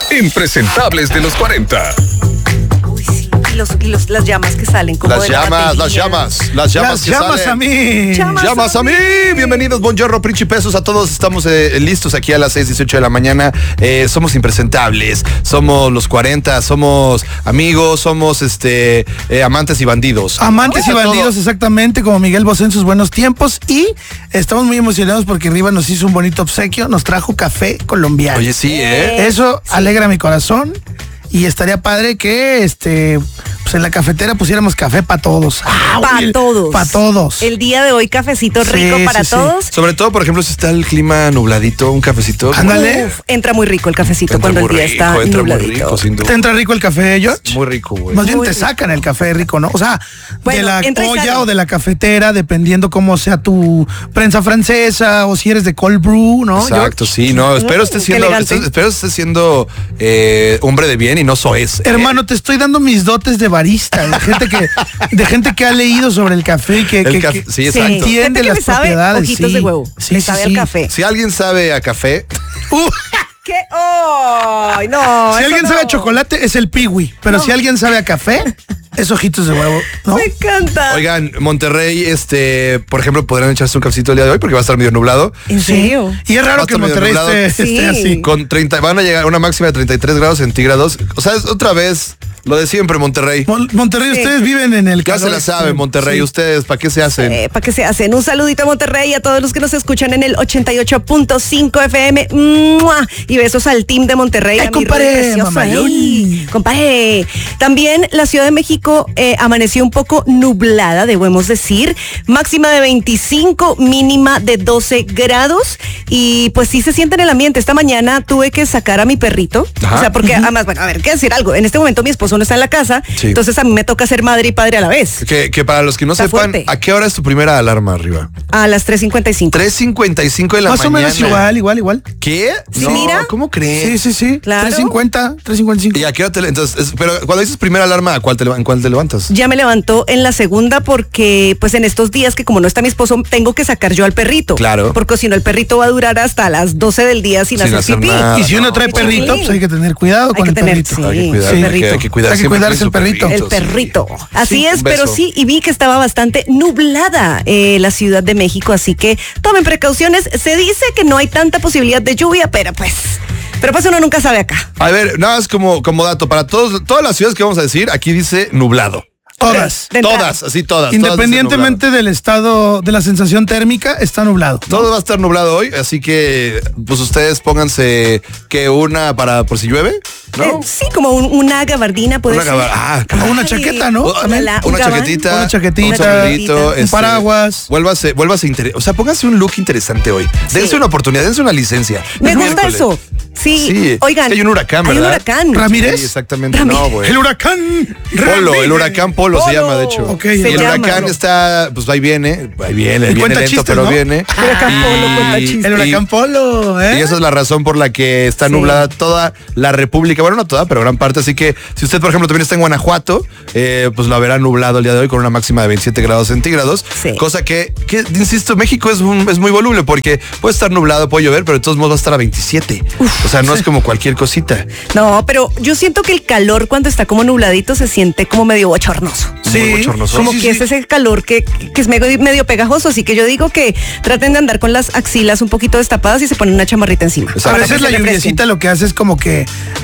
impresentables de los 40. Uy, sí. Las llamas que salen como Las de la llamas batería. a mí. Llamas Llamas a mí. Bienvenidos, buongiorno, principesos a todos. Estamos listos aquí a las 6:18 de la mañana. Somos impresentables, somos los 40, somos amigos, somos amantes y bandidos. Amantes y bandidos, exactamente, como Miguel Bosé en sus buenos tiempos. Y estamos muy emocionados porque Riva nos hizo un bonito obsequio, nos trajo café colombiano. Oye, sí, Eso alegra mi corazón. Y estaría padre que pues en la cafetera pusiéramos café para todos. Para todos. Para todos. El día de hoy, cafecito rico para todos. Sobre todo, por ejemplo, si está el clima nubladito, un cafecito. Ándale. Uf, entra muy rico el cafecito cuando el día está entra nubladito. muy rico, sin duda. ¿Te entra rico el café, George? Muy rico, güey. Más bien Muy te rico. sacan el café rico, ¿no? O sea, Bueno, de la entra y sale. olla o de la cafetera, dependiendo cómo sea tu prensa francesa o si eres de cold brew, ¿no? Exacto, sí, no, espero esté Qué siendo, elegante. hombre de bien y no soez. Hermano, te estoy dando mis dotes de barista, de gente que ha leído sobre el café y que Sí, exacto. entiende Gente que las le sabe propiedades. ojitos sí. de huevo. Sí, Le sí, sabe sí. al café. Si alguien sabe a café, ¿Qué? ¡Ay, no! Si eso alguien no. sabe a chocolate, es el piwi. Pero si alguien sabe a café, es ojitos de huevo, ¿no? Me encanta. oigan, Monterrey, por ejemplo, podrán echarse un cafecito el día de hoy porque va a estar medio nublado. ¿En serio? Y es Va raro a que estar medio Monterrey nublado. esté Sí. así. Van a llegar a una máxima de 33 grados centígrados. O sea, es otra vez lo de siempre, Monterrey. Monterrey, Sí. ustedes viven en el Ya se calor la saben, extremo. Monterrey. Sí. Ustedes, ¿para qué se hacen? ¿Para qué se hacen? Un saludito a Monterrey y a todos los que nos escuchan en el 88.5 FM. ¡Mua! Y besos al team de Monterrey. a mi compadre, Rey precioso. mamalón. Ay, compadre. También la Ciudad de México amaneció un poco nublada, debemos decir. Máxima de 25, mínima de 12 grados. Y pues sí se siente en el ambiente. Esta mañana tuve que sacar a mi perrito. Ajá. O sea, porque además, bueno, a ver, qué decir algo. En este momento mi esposo no está en la casa. Sí. Entonces a mí me toca ser madre y padre a la vez. Que para los que no Está sepan, fuerte. ¿a qué hora es tu primera alarma arriba? A las 3:55. 3:55 de la Más o mañana. menos igual. ¿Qué? Sí, No, mira. ¿cómo crees? Sí. Claro. 3:55. ¿Y a qué hora entonces, pero cuando dices primera alarma, ¿en cuál te levantas? Ya me levantó en la segunda porque pues en estos días que como no está mi esposo tengo que sacar yo al perrito. Claro. Porque si no el perrito va a durar hasta las 12 del día sin hacer pipí. nada. Y si uno trae pues, perrito, sí. pues hay que tener cuidado Hay con que el tener, perrito. sí. Hay que cuidar, el hay perrito. que cuidar Hay que siempre cuidarse su el perrito. El sí. perrito. Así Sí, es, un pero beso. sí, y vi que estaba bastante nublada la Ciudad de México, así que tomen precauciones. Se dice que no hay tanta posibilidad de lluvia, pero pues uno nunca sabe acá. A ver, nada más como dato, para todas las ciudades que vamos a decir, aquí dice nublado. Todas. De entrada. Todas, así todas. Independientemente del estado de la sensación térmica, está nublado. Todo va a estar nublado hoy, así que pues ustedes pónganse que una para por si llueve, ¿no? Sí, como una gabardina puede Una ser. O una chaqueta, ¿no? Ojalá, un Una gabán. chaquetita, Una chaquetita, un sombrerito, un paraguas. Vuélvase o sea, pónganse un look interesante hoy. Dense una oportunidad, dense una licencia. Me Es gusta miércoles. eso. Sí, oigan. Es que hay un huracán, Hay un ¿verdad? huracán. ¿Ramírez? Sí, exactamente. Ramírez. No, güey. El huracán Polo, Ramírez. el huracán Polo se llama, de hecho. Ok, y se el llama. huracán está, pues ahí viene cuenta lento, chistes, pero ¿no? viene. Huracán Polo cuenta chistes. El huracán Polo, Y esa es la razón por la que está Sí. nublada toda la República. Bueno, no toda, pero gran parte. Así que si usted, por ejemplo, también está en Guanajuato, pues lo verá nublado el día de hoy con una máxima de 27 grados centígrados. Sí. Cosa que, insisto, México es muy voluble porque puede estar nublado, puede llover, pero de todos modos va a estar a 27. O sea, no es como cualquier cosita. No, pero yo siento que el calor cuando está como nubladito se siente como medio bochornoso. Muy bochornoso. Como sí, que sí. es ese calor que es medio pegajoso, así que yo digo que traten de andar con las axilas un poquito destapadas y se ponen una chamarrita encima. Exacto. A Para veces que la se refresquen. lluviecita lo que hace es como que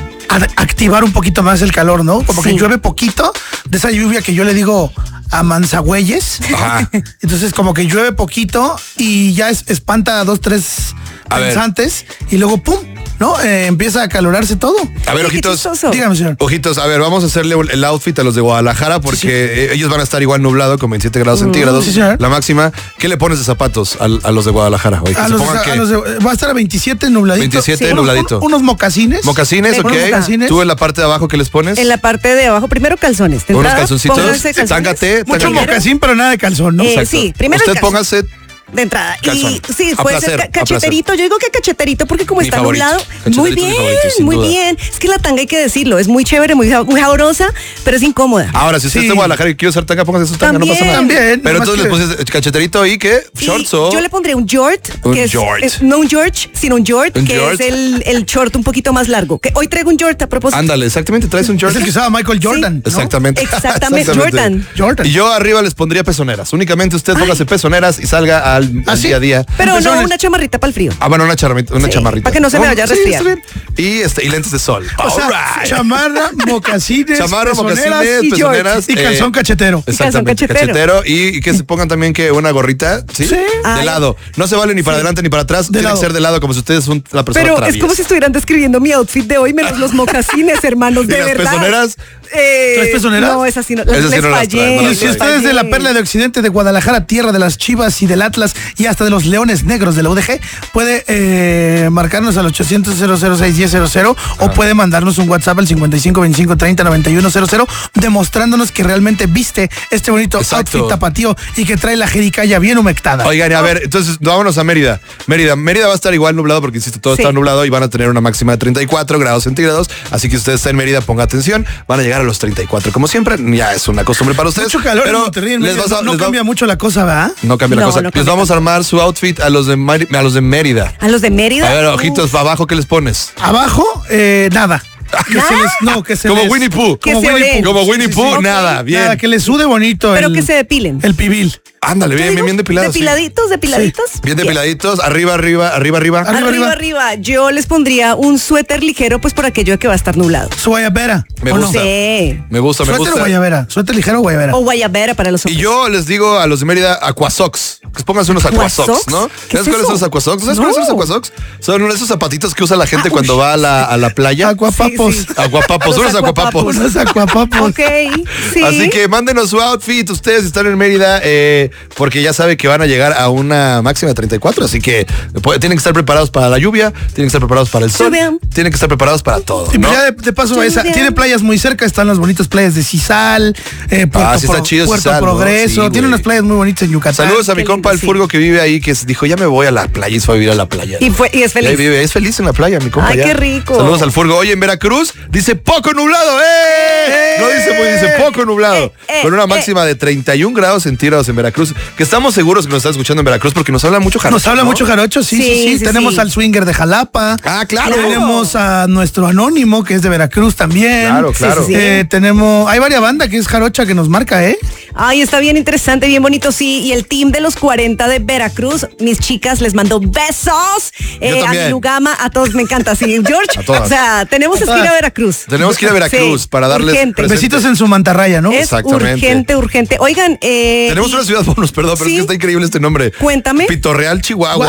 activar un poquito más el calor, ¿no? Como Sí. que llueve poquito, de esa lluvia que yo le digo a manzagüeyes. Ajá. Entonces como que llueve poquito y ya espanta a 2, 3 A ver. pensantes y luego ¡pum! ¿No? Empieza a acalorarse todo. A ver, Ay, qué ojitos. chistoso. Dígame, señor. Ojitos, a ver, vamos a hacerle el outfit a los de Guadalajara porque ellos van a estar igual nublado con 27 grados centígrados. sí, señor. La máxima. ¿Qué le pones de zapatos a los de Guadalajara? Oye, que A se los, pongan a ¿qué? los de- va a estar a 27 nubladito. 27 Sí. nubladito. Unos mocasines. Mocasines, Me ok. gusta. Mocasines. ¿Tú en la parte de abajo qué les pones? En la parte de abajo, primero calzones. De Unos entrada, calzoncitos. pónganse calzones. Tángate. Mucho tángate. mocasín, pero nada de calzón, ¿no? Sí, primero el Usted calzón. póngase de entrada. Calzón. Y sí, A puede placer, ser cacheterito. Yo digo que cacheterito porque como Mi está favorito. nublado. Cacheterito Muy es mi bien, favorito, sin muy duda. bien. Es que la tanga hay que decirlo, es muy chévere, muy sabrosa, pero es incómoda. Ahora, si usted está en Guadalajara y quiere usar tanga, póngase su tanga, no pasa nada. También, Pero nomás entonces le que- puse cacheterito y ¿qué? Sí, ¿Shorts o...? yo le pondré un jort, Un que es, jort. no un George, sino un jort, Un que jort. es el short un poquito más largo. Que hoy traigo un jort a propósito. Ándale, exactamente, traes un Es short. el que usaba Michael Jordan. ¿no? Exactamente. Exactamente, Jordan. Y yo arriba les pondría pezoneras. Únicamente usted póngase pezoneras y salga al sí? día a día. Pero no Pezones. una chamarrita para el frío. Ah, bueno, una Sí, chamarrita. para que no se me vaya a Sí, resfriar. está bien. Y lentes de sol. O sea, Alright. chamarra, mocasines, Chamarra, pezoneras mocasines, y pezoneras. y calzón cachetero. Exactamente, calzón cachetero. Y que se pongan también que una gorrita, ¿sí? Sí. De Ay. lado. No se vale ni para adelante ni para atrás. Tiene lado. que ser de lado, como si ustedes son la persona Pero es traviesa. como si estuvieran describiendo mi outfit de hoy, menos los mocasines, hermanos, ¿Y de las verdad. pezoneras? ¿Traes pezoneras? No, esas sí no. Esas sí no las trae, no Y las si trae. usted es de la perla de occidente de Guadalajara, tierra de las Chivas y del Atlas y hasta de los Leones Negros de la UDG, puede marcarnos al 800-006-1000 o puede mandarnos un WhatsApp al 5525309100 demostrándonos que realmente viste este bonito Exacto. outfit tapatío y que trae la jericaya bien humectada. Oigan, a ver, entonces vámonos a Mérida. Mérida va a estar igual nublado porque, insisto, todo Sí. está nublado y van a tener una máxima de 34 grados centígrados. Así que si usted está en Mérida, ponga atención. Van a llegar a los 34. Como siempre, ya es una costumbre para ustedes. Mucho calor pero en Monterrey, en les Mérida. vas a- No les va- cambia mucho la cosa, ¿verdad? No cambia la No, cosa. no Les cambia vamos a armar su outfit a los de Mérida. A los de Mérida. A ver, ojitos para abajo, ¿qué les pones? Abajo, nada. Que se les, que se Como les- Winnie Pooh. Que Como se Winnie oren. Pooh. Como Winnie Pooh, Ok. nada, bien. Nada, que le sude bonito Pero el, que se depilen. el pibil. Ándale, bien, Yo digo, bien depilados. sí. Depiladitos. Bien depiladitos, arriba. Arriba. Arriba. Yo les pondría un suéter ligero, pues por aquello de que va a estar nublado. Su guayabera. Me ¿o gusta. no? Sí. Me gusta. ¿Suéter o guayabera? ¿Suéter ligero o guayabera? O guayabera para los Y hombres. yo les digo a los de Mérida Aquasocks. Que pónganse unos Aquasocks, ¿Aquasocks? ¿no? ¿Qué ¿Sabes es cuáles son los eso? Aquasocks? ¿Sabes No. cuáles son los Aquasocks? Son esos zapatitos que usa la gente cuando va a la playa. Acuapapos. Sí, sí. Aguapapos, Los unos aguapapos. aguapapos. Unos acuapapos. Ok, sí. Así que mándenos su outfit, ustedes están en Mérida, porque ya sabe que van a llegar a una máxima de 34, así que tienen que estar preparados para la lluvia, tienen que estar preparados para el sol, Lluvia. tienen que estar preparados para todo, Y ¿no? pues ya de paso, Lluvia. tiene playas muy cerca, están las bonitas playas de Cisal, Puerto, sí está chido Puerto Cisal, ¿no? Progreso, Sí, tiene güey. unas playas muy bonitas en Yucatán. Saludos a mi Qué compa lindo, el Furgo que vive ahí, que dijo, ya me voy a la playa y se fue a vivir a la playa. Y es feliz. Y ahí vive, es feliz en la playa, mi compa. Ay, ya. qué rico. Saludos al Furgo. Oye, en Veracruz dice poco nublado, No dice muy, dice poco nublado. Con una máxima de 31 grados centígrados en Veracruz. Que estamos seguros que nos está escuchando en Veracruz porque nos habla mucho jarocho. Nos habla ¿no? mucho jarocho, sí. Sí, Tenemos sí. al swinger de Jalapa. Ah, claro. Tenemos a nuestro anónimo, que es de Veracruz también. Claro, claro. Sí, sí, sí. Hay varias bandas que es jarocha que nos marca, ¿eh? Ay, está bien interesante, bien bonito, sí. Y el team de los 40 de Veracruz, mis chicas, les mando besos. Yo A también. mi Lugama, a todos me encanta, sí. George, A todas. o sea, tenemos que ir a Veracruz. Tenemos que ir a Veracruz Sí, para darles urgente. presente. Besitos en su mantarraya, ¿no? Es Exactamente. urgente. Oigan, Tenemos una ciudad bonus, perdón, pero es Sí. que está increíble este nombre. Cuéntame. Pitorreal, Chihuahua.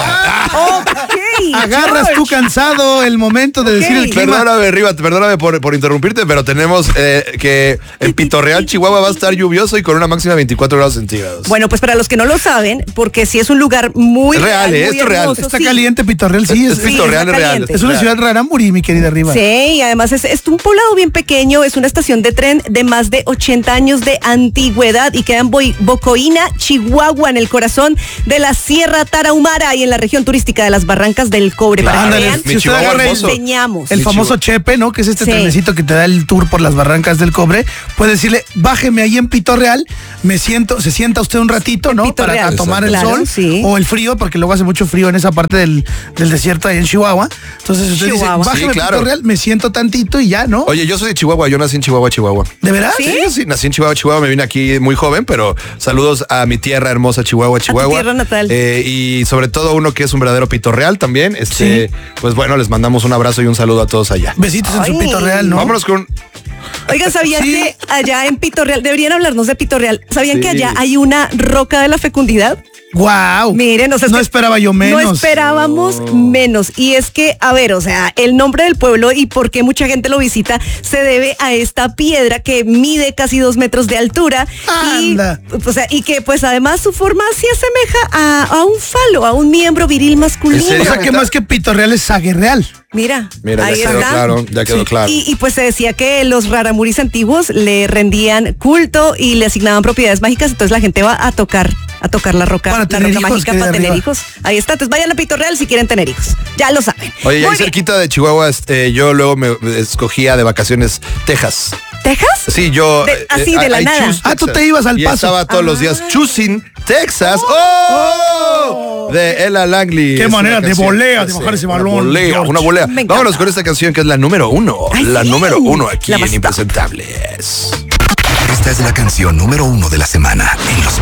Ok, Agarras tú George. cansado el momento de decir el Ok. clima. Perdóname, Riva, perdóname por interrumpirte, pero tenemos que en Pitorreal, Chihuahua va a estar lluvioso y con una máxima de 24 grados centígrados. Bueno, pues para los que no lo saben, porque sí es un lugar muy Es real, muy esto es real. hermoso, Está sí. caliente Pitorreal, sí. Es Es, Pitorreal, está es real. caliente. es una ciudad rarámuri, mi querida Riva. Sí, y además es un poblado bien pequeño, es una estación de tren de más de 80 años de antigüedad y queda en Bocoína, Chihuahua, en el corazón de la Sierra Tarahumara y en la región turística de las Barrancas del Cobre. Para que Ándale, vean, mi si usted Chihuahua agarra el, hermoso. enseñamos. el Mi famoso Chihuahua. Chepe, ¿no? Que es este Sí. trenecito que te da el tour por las barrancas del Cobre. Puede decirle, bájeme ahí en Pitorreal, se sienta usted un ratito, ¿no? Pitorreal. Para tomar el Claro, sol sí. o el frío, porque luego hace mucho frío en esa parte del desierto ahí en Chihuahua. Entonces usted Chihuahua. dice, bájeme Sí, claro. Pitorreal, me siento tantito y ya, ¿no? Oye, yo soy de Chihuahua, yo nací en Chihuahua, Chihuahua. ¿De verdad? ¿Sí? Sí, nací en Chihuahua, me vine aquí muy joven, pero saludos a mi tierra hermosa, Chihuahua. tierra natal. Y sobre todo uno que es un verdadero pitorreal también. Pues bueno, les mandamos un abrazo y un saludo a todos allá. Besitos en su Ay. Pitorreal, ¿no? Vámonos con... Oigan, ¿sabían Sí. que allá en Pitorreal, deberían hablarnos de Pitorreal, ¿sabían Sí. que allá hay una roca de la fecundidad? ¡Wow! Miren, o sea, es no que esperaba yo menos. No esperábamos menos. Y es que, a ver, o sea, el nombre del pueblo y por qué mucha gente lo visita se debe a esta piedra que mide casi 2 metros de altura. Anda. Y, o sea, y que pues además su forma sí asemeja a un falo, a un miembro viril masculino. ¿En serio? O sea que más que Pitorreal es Saguerreal. Mira, Mira, ahí ya quedó está. claro, ya quedó claro. Y pues se decía que los raramuris antiguos le rendían culto y le asignaban propiedades mágicas, entonces la gente va a tocar a tocar la roca, Para la tener roca hijos, mágica que de para tener arriba. hijos. Ahí está, entonces vayan a Pitorreal si quieren tener hijos. Ya lo saben. Oye, y Muy ahí bien. cerquita de Chihuahua, yo luego me escogía de vacaciones Texas. ¿Texas? Sí, yo. Así de la I nada. choose Ah, tú Texas. te ibas al y Paso. Estaba todos los días choosing Texas. ¡Oh! De Ella Langley. Qué Es una manera de canción. volea, de Sí, bajar ese una balón, volea, George. una volea. Me encanta. Vámonos con esta canción que es la número 1. Ay, La sí. número 1 aquí La en más top. Impresentables. Esta es la canción número 1 de la semana en los